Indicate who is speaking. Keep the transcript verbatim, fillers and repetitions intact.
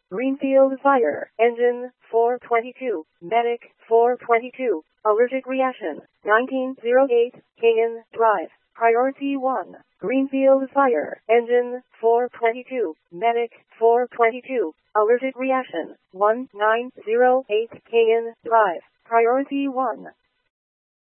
Speaker 1: Greenfield Fire Engine four twenty-two, Medic four twenty-two, Allergic Reaction nineteen oh eight, Kayan Drive. Priority one, Greenfield Fire Engine four twenty-two, Medic four twenty-two, Allergic Reaction one nine oh eight, Kayan Drive. Priority one.